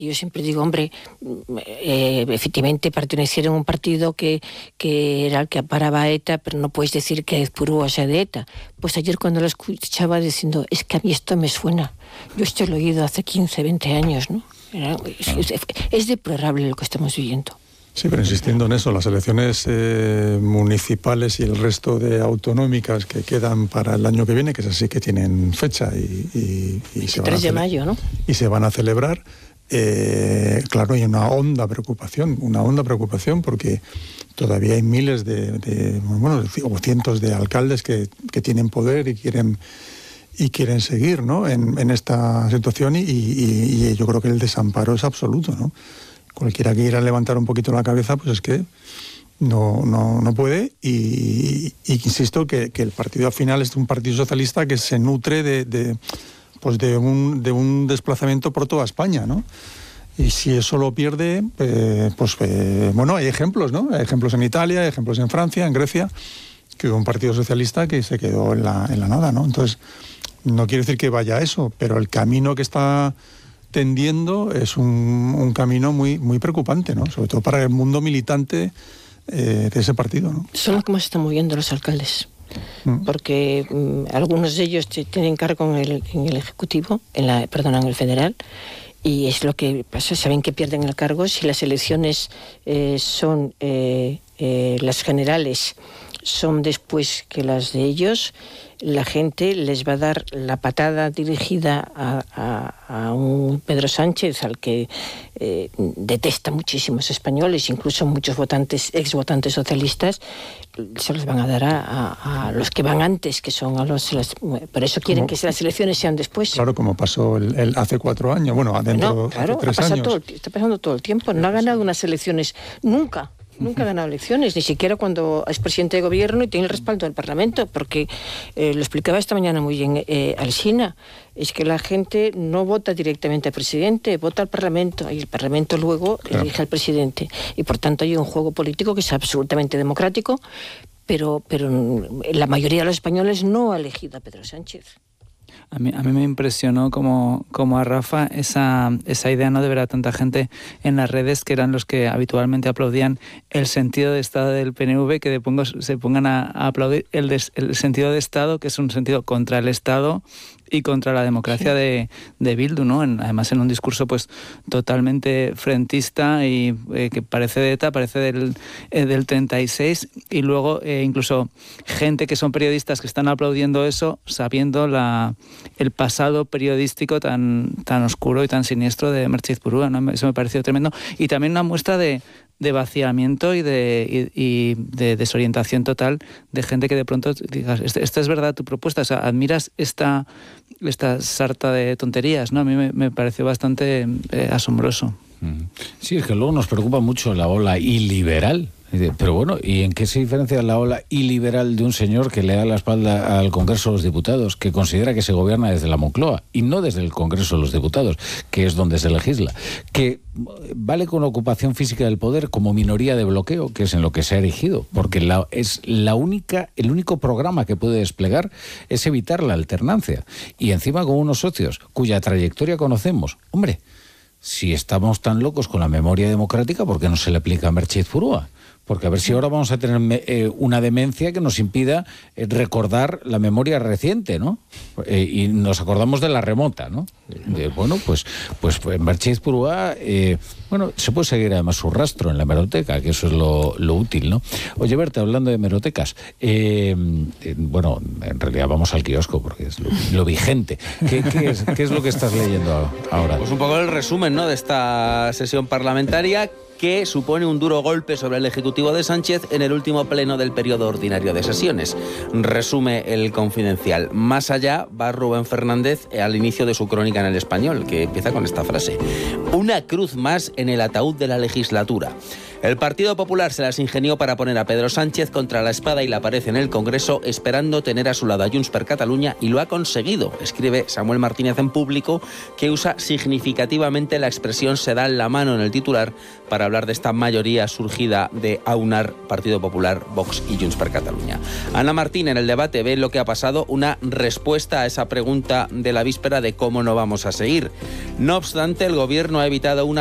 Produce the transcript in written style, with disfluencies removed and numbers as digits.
Yo siempre digo, hombre, efectivamente pertenecieron a un partido que era el que paraba a ETA, pero no puedes decir que Aizpurua sea de ETA. Pues ayer cuando lo escuchaba diciendo, es que a mí esto me suena. Yo esto lo he oído hace 15, 20 años, ¿no? Es deplorable lo que estamos viviendo. Sí, pero insistiendo en eso, las elecciones municipales y el resto de autonómicas que quedan para el año que viene, que es así que tienen fecha y se van 3 de mayo, ¿no? Y se van a celebrar. Claro, hay una honda preocupación porque todavía hay miles o cientos de alcaldes que tienen poder y quieren seguir, ¿no? en esta situación y yo creo que el desamparo es absoluto, ¿no? Cualquiera que quiera levantar un poquito la cabeza, pues es que no puede y insisto que el partido al final es un partido socialista que se nutre de un desplazamiento por toda España, ¿no? Y si eso lo pierde, hay ejemplos, ¿no? Hay ejemplos en Italia, hay ejemplos en Francia, en Grecia, que hubo un partido socialista que se quedó en la nada, ¿no? Entonces, no quiere decir que vaya a eso, pero el camino que está tendiendo es un camino muy, muy preocupante, ¿no? Sobre todo para el mundo militante de ese partido, ¿no? Son los que más están moviendo los alcaldes. Porque algunos de ellos tienen cargo en el Ejecutivo, en el Federal, y es lo que pasa, saben que pierden el cargo. Si las elecciones son las generales son después que las de ellos, la gente les va a dar la patada dirigida a un Pedro Sánchez al que detesta muchísimos españoles, incluso muchos exvotantes socialistas, se los van a dar a los que van antes, que son por eso quieren que las elecciones sean después. Claro, como pasó hace 4 años, hace 3 años. Está pasando todo el tiempo, no ha ganado unas elecciones nunca ha ganado elecciones, ni siquiera cuando es presidente de gobierno y tiene el respaldo del Parlamento, porque lo explicaba esta mañana muy bien Alsina, es que la gente no vota directamente al presidente, vota al Parlamento, y el Parlamento luego elige al presidente, y por tanto hay un juego político que es absolutamente democrático, pero la mayoría de los españoles no ha elegido a Pedro Sánchez. A mí me impresionó como a Rafa esa idea, ¿no?, de ver a tanta gente en las redes que eran los que habitualmente aplaudían el sentido de Estado del PNV, que se pongan a aplaudir el sentido de Estado, que es un sentido contra el Estado y contra la democracia de Bildu, ¿no? Además en un discurso pues totalmente frentista y que parece de ETA, parece del 36, y luego incluso gente que son periodistas que están aplaudiendo eso sabiendo el pasado periodístico tan oscuro y tan siniestro de Merche Aizpurua, ¿no? Eso me pareció tremendo, y también una muestra de vaciamiento y de desorientación total de gente que de pronto digas, esta es verdad tu propuesta, o sea, admiras esta sarta de tonterías, ¿no? A mí me pareció bastante asombroso. Sí, es que luego nos preocupa mucho la ola iliberal. Pero bueno, ¿y en qué se diferencia la ola iliberal de un señor que le da la espalda al Congreso de los Diputados, que considera que se gobierna desde la Moncloa y no desde el Congreso de los Diputados, que es donde se legisla, que vale con la ocupación física del poder como minoría de bloqueo, que es en lo que se ha erigido, porque el único programa que puede desplegar es evitar la alternancia, y encima con unos socios cuya trayectoria conocemos? Hombre, si estamos tan locos con la memoria democrática, ¿por qué no se le aplica a Merche Aizpurua? Porque a ver si ahora vamos a tener una demencia que nos impida recordar la memoria reciente, ¿no? Y nos acordamos de la remota, ¿no? Pues Merche Aizpurua, se puede seguir además su rastro en la hemeroteca, que eso es lo útil, ¿no? Oye, Berta, hablando de hemerotecas, en realidad vamos al kiosco porque es lo vigente. ¿Qué es lo que estás leyendo ahora? Pues un poco el resumen, ¿no?, de esta sesión parlamentaria, que supone un duro golpe sobre el Ejecutivo de Sánchez en el último pleno del periodo ordinario de sesiones. Resume El Confidencial. Más allá va Rubén Fernández al inicio de su crónica en El Español, que empieza con esta frase: una cruz más en el ataúd de la legislatura. El Partido Popular se las ingenió para poner a Pedro Sánchez contra la espada y la pared en el Congreso, esperando tener a su lado a Junts per Catalunya, y lo ha conseguido. Escribe Samuel Martínez en Público, que usa significativamente la expresión "se dan la mano" en el titular para hablar de esta mayoría surgida de aunar Partido Popular, Vox y Junts per Catalunya. Ana Martín en el debate ve lo que ha pasado una respuesta a esa pregunta de la víspera de cómo no vamos a seguir. No obstante, el Gobierno ha evitado una